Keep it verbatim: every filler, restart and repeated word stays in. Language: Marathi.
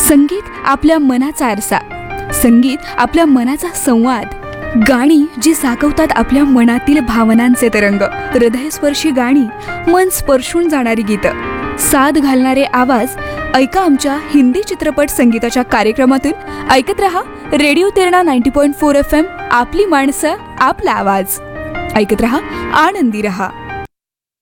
संगीत आपल्या मनाचा आरसा, संगीत आपल्या मनाचा संवाद, गाणी जी साकवतात आपल्या मनातील भावनांचे तरंग, हृदयस्पर्शी गाणी, मन स्पर्शून जाणारी गीतं, साद घालणारे आवाज. ऐका आमच्या हिंदी चित्रपट संगीताच्या कार्यक्रमातून. ऐकत रहा radio Terna ninety point four F M. आपली माणसं, आपला आवाज. ऐकत रहा, आनंदी रहा.